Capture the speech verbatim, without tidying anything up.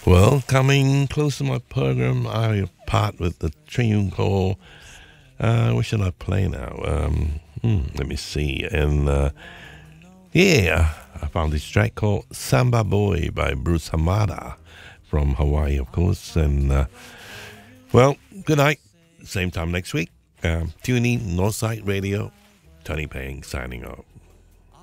Well, coming close to my program, I part with the tune called, uh, what should I play now? Um, hmm, let me see. And, uh, yeah, I found this track called Samba Boy by Bruce Hamada from Hawaii, of course. And, uh, well, good night. Same time next week. Um, tune in, Northside Radio. Tony Payne signing off.